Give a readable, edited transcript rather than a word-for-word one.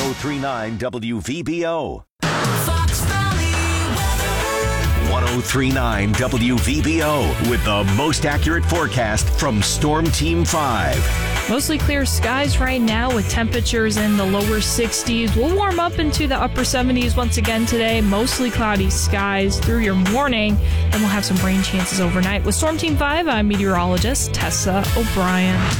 1039 WVBO. Fox Valley weather. 1039 WVBO with the most accurate forecast from Storm Team 5. Mostly clear skies right now with temperatures in the lower 60s. We'll warm up into the upper 70s once again today. Mostly cloudy skies through your morning. Then we'll have some rain chances overnight. With Storm Team 5, I'm meteorologist Tessa O'Brien.